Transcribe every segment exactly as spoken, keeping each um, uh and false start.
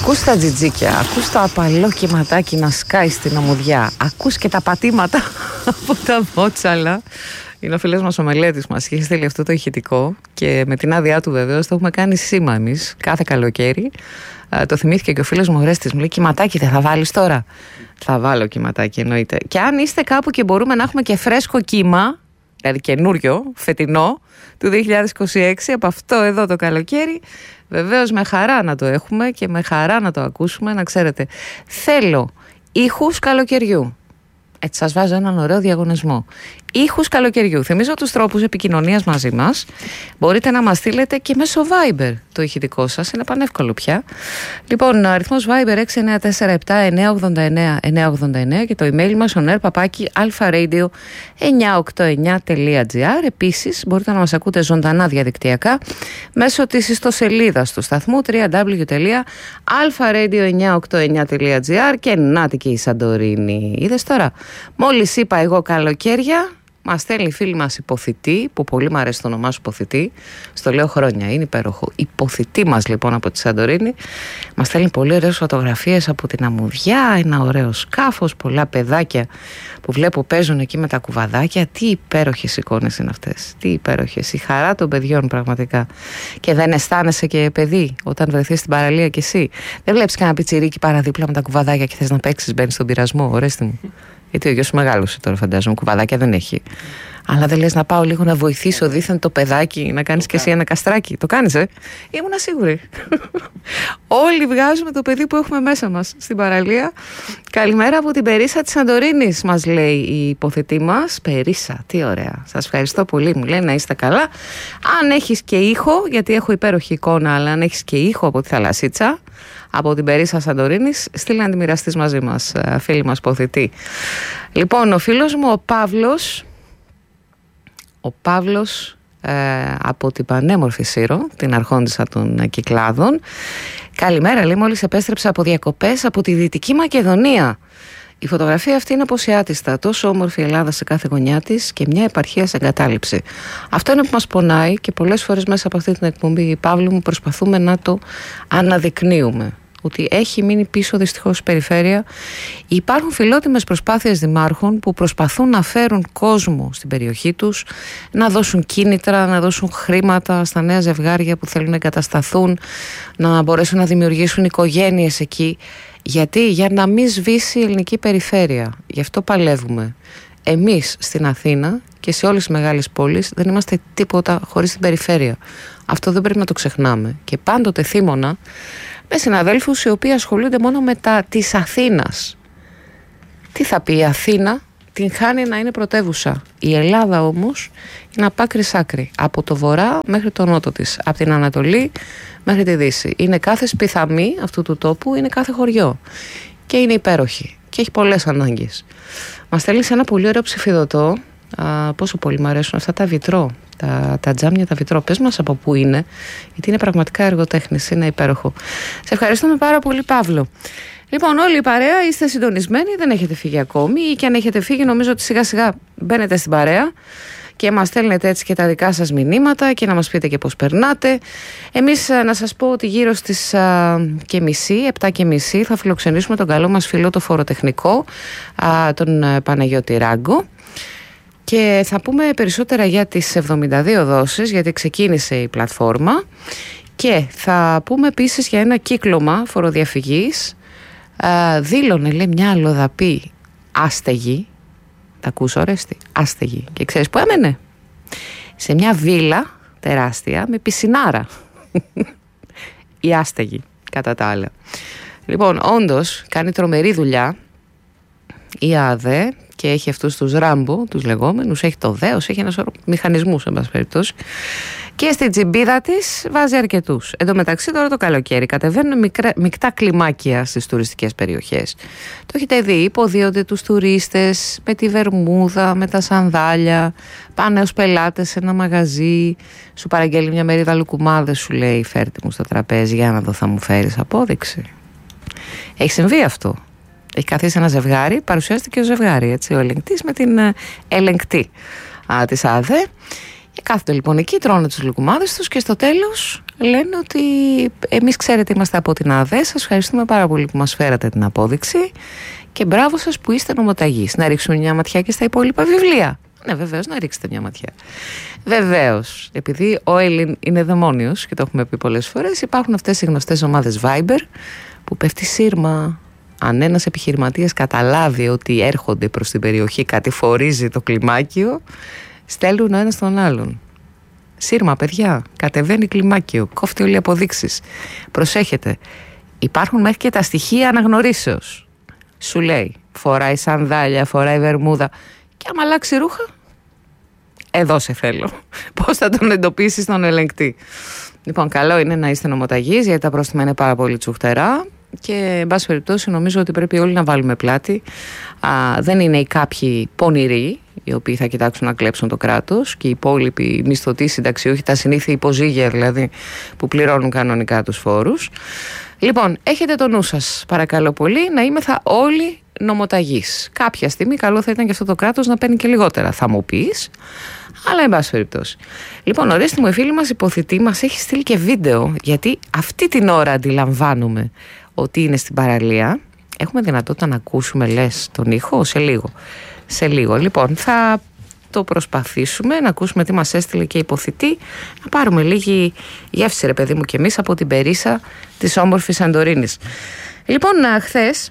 Ακούς τα τζιτζίκια, ακούς το απαλό κυματάκι να σκάει στην αμμουδιά, ακούς και τα πατήματα από τα βότσαλα. Είναι ο φίλος μας ο Μελέτης μας, είχε στείλει αυτό το ηχητικό και με την άδειά του βεβαίως το έχουμε κάνει σήμα εμείς κάθε καλοκαίρι. Α, το θυμήθηκε και ο φίλος μου ο Ρέστης, μου λέει κυματάκι δεν θα βάλεις τώρα? Θα βάλω κυματάκι εννοείται. Και αν είστε κάπου και μπορούμε να έχουμε και φρέσκο κύμα, δηλαδή καινούριο, φετινό, του δύο χιλιάδες είκοσι έξι, από αυτό εδώ το καλοκαίρι, βεβαίως με χαρά να το έχουμε και με χαρά να το ακούσουμε. Να ξέρετε, θέλω ήχους καλοκαιριού. Έτσι σας βάζω έναν ωραίο διαγωνισμό. Ήχους καλοκαιριού. Θυμίζω τους τρόπους επικοινωνίας μαζί μας. Μπορείτε να μας στείλετε και μέσω Viber το ηχητικό σας. Είναι πανεύκολο πια. Λοιπόν, αριθμός Viber έξι εννιά τέσσερα επτά εννιά ογδόντα εννιά εννιά ογδόντα εννιά και το email μας on air παπάκι alpharadio εννιά οκτώ εννιά τελεία τζι άρ. Επίσης μπορείτε να μας ακούτε ζωντανά διαδικτυακά μέσω της ιστοσελίδας του σταθμού double-u double-u double-u τελεία alpharadio εννιά οκτώ εννιά τελεία τζι άρ. Και νάτι και η Σαντορίνη. Είδες τώρα, μόλις είπα εγώ καλοκαίρια, μας στέλνει η φίλη μας Υποθητή, που πολύ μου αρέσει το όνομά σου Υποθητή, στο λέω χρόνια, είναι υπέροχο. Υποθητή μας λοιπόν από τη Σαντορίνη, μας στέλνει πολύ ωραίες φωτογραφίες από την αμμουδιά, ένα ωραίο σκάφος, πολλά παιδάκια που βλέπω παίζουν εκεί με τα κουβαδάκια. Τι υπέροχες εικόνες είναι αυτές, τι υπέροχες, η χαρά των παιδιών πραγματικά. Και δεν αισθάνεσαι και παιδί όταν βρεθείς στην παραλία κι εσύ? Δεν βλέπεις κανένα πιτσιρίκι παραδίπλα με τα κουβαδάκια και θες να παίξεις, μπαίνεις στον πειρασμό? Ορέστη μου. Γιατί ο γιος σου μεγάλωσε τώρα, φαντάζομαι, κουβαδάκια δεν έχει. Αλλά δεν λες να πάω λίγο να βοηθήσω δίθεν το παιδάκι, να κάνεις και εσύ ένα καστράκι? Το κάνεις, ε? Ήμουνα σίγουρη. Όλοι βγάζουμε το παιδί που έχουμε μέσα μας στην παραλία. Καλημέρα από την Περίσσα της Σαντορίνης, μας λέει η Υποθετή μας. Περίσσα, τι ωραία. Σας ευχαριστώ πολύ, μου λέει, να είστε καλά. Αν έχεις και ήχο, γιατί έχω υπέροχη εικόνα, αλλά αν έχεις και ήχο από τη θαλασσίτσα, από την Περίσσα Σαντορίνης, στείλε να τη μοιραστείς μαζί μας, φίλοι μας Ποθητή. Λοιπόν, ο φίλος μου ο Παύλος, ο Παύλος ε, από την πανέμορφη Σύρο, την αρχόντισσα των Κυκλάδων. Καλημέρα, λέει, μόλις επέστρεψα από διακοπές από τη Δυτική Μακεδονία. Η φωτογραφία αυτή είναι αποσιάτιστα, τόσο όμορφη η Ελλάδα σε κάθε γωνιά της και μια επαρχία σε εγκατάλειψη. Αυτό είναι που μας πονάει και πολλές φορές μέσα από αυτή την εκπομπή, Παύλου μου, προσπαθούμε να το αναδεικνύουμε. Ότι έχει μείνει πίσω δυστυχώς η περιφέρεια. Υπάρχουν φιλότιμες προσπάθειες δημάρχων που προσπαθούν να φέρουν κόσμο στην περιοχή τους, να δώσουν κίνητρα, να δώσουν χρήματα στα νέα ζευγάρια που θέλουν να εγκατασταθούν, να μπορέσουν να δημιουργήσουν οικογένειες εκεί. Γιατί? Για να μην σβήσει η ελληνική περιφέρεια. Γι' αυτό παλεύουμε. Εμείς στην Αθήνα και σε όλες τις μεγάλες πόλεις δεν είμαστε τίποτα χωρίς την περιφέρεια. Αυτό δεν πρέπει να το ξεχνάμε. Και πάντοτε θύμωνα με συναδέλφους οι οποίοι ασχολούνται μόνο με τα της Αθήνας. Τι θα πει η Αθήνα? Την χάνει να είναι πρωτεύουσα. Η Ελλάδα όμως είναι από άκρη σ' άκρη. Από το βορρά μέχρι το νότο της. Από την Ανατολή μέχρι τη Δύση. Είναι κάθε σπιθαμή αυτού του τόπου, είναι κάθε χωριό. Και είναι υπέροχη. Και έχει πολλές ανάγκες. Μας στέλνει σε ένα πολύ ωραίο ψηφιδωτό. Α, πόσο πολύ μου αρέσουν αυτά τα βιτρό. Τα, τα τζάμια, τα βιτρό. Πες μας από πού είναι, γιατί είναι πραγματικά εργοτέχνης, είναι υπέροχο. Σε ευχαριστούμε πάρα πολύ, Παύλο. Λοιπόν, όλη η παρέα είστε συντονισμένοι, δεν έχετε φύγει ακόμη, ή και αν έχετε φύγει, νομίζω ότι σιγά σιγά μπαίνετε στην παρέα και μας στέλνετε έτσι και τα δικά σας μηνύματα και να μας πείτε και πώς περνάτε. Εμείς να σας πω ότι γύρω στις α, και μισή, επτά και μισή θα φιλοξενήσουμε τον καλό μας φίλο το φοροτεχνικό, α, τον α, Παναγιώτη Ράγκο. Και θα πούμε περισσότερα για τις εβδομήντα δύο δόσεις, γιατί ξεκίνησε η πλατφόρμα, και θα πούμε επίσης για ένα κύκλωμα φοροδιαφυγής. Α, δήλωνε, λέει, μια αλλοδαπή άστεγη, τα ακούς Ορέστη, άστεγη, και ξέρεις που έμενε? Σε μια βίλα τεράστια με πισινάρα. Η άστεγη, κατά τα άλλα. Λοιπόν, όντως κάνει τρομερή δουλειά η ΑΔΕ και έχει αυτούς τους ράμπο, τους λεγόμενους, έχει το δέος, έχει ένα σώρο μηχανισμούς, εν πάση περιπτώσει. Και στην τσιμπίδα της βάζει αρκετούς. Εν τω μεταξύ, τώρα το καλοκαίρι κατεβαίνουν μικρά, μεικτά κλιμάκια στις τουριστικές περιοχές. Το έχετε δει, υποδίονται τους τουρίστες με τη βερμούδα, με τα σανδάλια, πάνε ως πελάτες σε ένα μαγαζί, σου παραγγέλνει μια μερίδα λουκουμάδες, σου λέει φέρτε μου στο τραπέζι, για να δω, θα μου φέρεις απόδειξη? Έχει συμβεί αυτό? Έχει καθίσει ένα ζευγάρι, παρουσιάζεται και ο ζευγάρι, έτσι, ο ελεγκτής με την ε, ελεγκτή α, της ΑΔΕ. Και κάθονται λοιπόν εκεί, τρώνε τους λουκουμάδες τους και στο τέλος λένε ότι εμείς, ξέρετε, είμαστε από την ΑΔΕ, σας ευχαριστούμε πάρα πολύ που μας φέρατε την απόδειξη και μπράβο σας που είστε νομοταγείς. Να ρίξουμε μια ματιά και στα υπόλοιπα βιβλία. Ναι, βεβαίως, να ρίξετε μια ματιά. Βεβαίως, επειδή ο Έλλην είναι δαιμόνιος και το έχουμε πει πολλές φορές, υπάρχουν αυτές οι γνωστές ομάδες Viber που πέφτει σύρμα. Αν ένας επιχειρηματίας καταλάβει ότι έρχονται προς την περιοχή, κατηφορίζει το κλιμάκιο, στέλνουν ο ένας τον άλλον. Σύρμα, παιδιά, κατεβαίνει κλιμάκιο, κόφτει όλοι οι αποδείξεις. Προσέχετε, υπάρχουν μέχρι και τα στοιχεία αναγνωρίσεως. Σου λέει, φοράει σανδάλια, φοράει βερμούδα, και άμα αλλάξει ρούχα, εδώ σε θέλω. Πώς θα τον εντοπίσεις τον ελεγκτή? Λοιπόν, καλό είναι να είστε νομοταγείς, γιατί τα πρόστιμα είναι πάρα πολύ τσουχτερά. Και εν πάση περιπτώσει νομίζω ότι πρέπει όλοι να βάλουμε πλάτη. Α, δεν είναι οι κάποιοι πονηροί οι οποίοι θα κοιτάξουν να κλέψουν το κράτος και οι υπόλοιποι μισθωτοί, συνταξιούχοι, τα συνήθεια υποζύγια δηλαδή που πληρώνουν κανονικά τους φόρους. Λοιπόν, έχετε το νου σας παρακαλώ πολύ να είμεθα όλοι νομοταγείς. Κάποια στιγμή καλό θα ήταν και αυτό το κράτος να παίρνει και λιγότερα, θα μου πεις, αλλά εν πάση περιπτώσει. Λοιπόν, ορίστε μου, η φίλη μας υποθητή μας έχει στείλει και βίντεο, γιατί αυτή την ώρα αντιλαμβάνουμε ότι είναι στην παραλία. Έχουμε δυνατότητα να ακούσουμε, λες, τον ήχο? Σε λίγο. Σε λίγο. Λοιπόν, θα το προσπαθήσουμε να ακούσουμε τι μας έστειλε και η υποθητή, να πάρουμε λίγη γεύση, ρε παιδί μου, και εμείς από την Περίσσα της όμορφης Σαντορίνης. Λοιπόν, χθες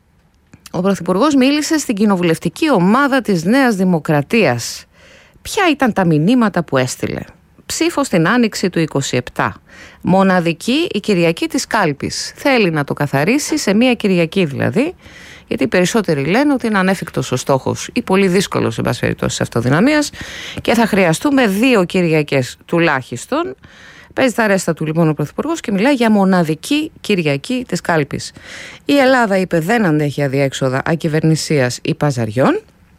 ο Πρωθυπουργός μίλησε στην κοινοβουλευτική ομάδα της Νέας Δημοκρατίας. Ποια ήταν τα μηνύματα που έστειλε? Ψήφο στην άνοιξη του είκοσι επτά. Μοναδική η Κυριακή της κάλπης. Θέλει να το καθαρίσει σε μία Κυριακή δηλαδή, γιατί οι περισσότεροι λένε ότι είναι ανέφικτος ο στόχος ή πολύ δύσκολος, εν πάση περιπτώσει, αυτοδυναμίας, και θα χρειαστούμε δύο Κυριακές τουλάχιστον. Παίζει τα ρέστα του λοιπόν ο Πρωθυπουργός και μιλάει για μοναδική Κυριακή της κάλπης. Η Ελλάδα, είπε, δεν αντέχει αδιέξοδα ακυβερνησίας ή παζαριών.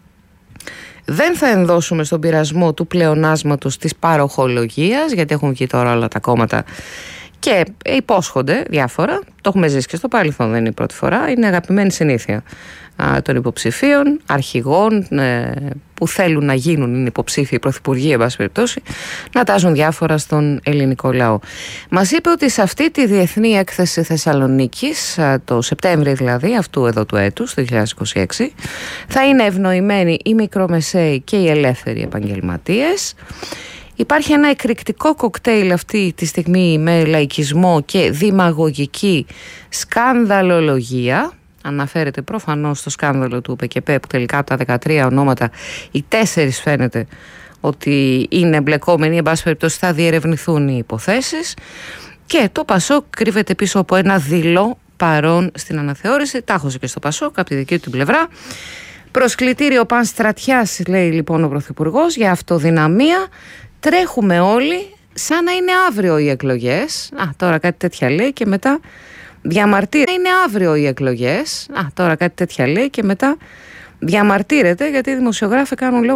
Δεν θα ενδώσουμε στον πειρασμό του πλεονάσματος της παροχολογίας, γιατί έχουν βγει τώρα όλα τα κόμματα και υπόσχονται διάφορα. Το έχουμε ζήσει και στο παρελθόν, δεν είναι η πρώτη φορά. Είναι αγαπημένη συνήθεια α, των υποψηφίων, αρχηγών ε, που θέλουν να γίνουν, είναι υποψήφιοι πρωθυπουργοί, εν πάση περιπτώσει, να τάζουν διάφορα στον ελληνικό λαό. Μας είπε ότι σε αυτή τη Διεθνή Έκθεση Θεσσαλονίκης, α, το Σεπτέμβριο δηλαδή, αυτού εδώ του έτους, το δύο χιλιάδες είκοσι έξι, θα είναι ευνοημένοι οι μικρομεσαίοι και οι ελεύθεροι επαγγελματίες. Υπάρχει ένα εκρηκτικό κοκτέιλ αυτή τη στιγμή με λαϊκισμό και δημαγωγική σκανδαλολογία. Αναφέρεται προφανώς στο σκάνδαλο του ΠΚΠ, που τελικά από τα δεκατρία ονόματα οι τέσσερις φαίνεται ότι είναι εμπλεκόμενοι, εν πάση περιπτώσει θα διερευνηθούν οι υποθέσεις. Και το ΠΑΣΟΚ κρύβεται πίσω από ένα δειλό παρόν στην αναθεώρηση. Τάχωσε και στο ΠΑΣΟΚ από τη δική του την πλευρά. Προσκλητήριο Πανστρατιάς, λέει λοιπόν ο Πρωθυπουργός, για αυτοδυναμία. Τρέχουμε όλοι σαν να είναι αύριο οι εκλογές. Α, τώρα κάτι τέτοια λέει και μετά διαμαρτύρεται. Είναι αύριο οι εκλογές. Α, τώρα κάτι τέτοια λέει και μετά διαμαρτύρεται γιατί οι δημοσιογράφοι κάνουν λόγο